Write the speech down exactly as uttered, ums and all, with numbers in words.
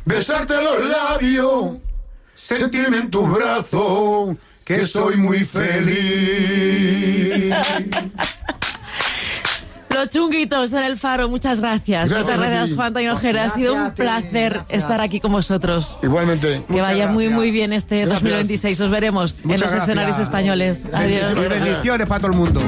besarte los labios, sentirme en tus brazos, que soy muy feliz. Los Chunguitos en el Faro, muchas gracias. Gracias muchas gracias, Juan Antonio Ojeda. Ha sido un placer gracias. estar aquí con vosotros. Igualmente. Que vaya muy, muy bien este Gracias. dos mil veintiséis. Os veremos Muchas en los gracias. escenarios españoles. Adiós. Y bendiciones para todo el mundo.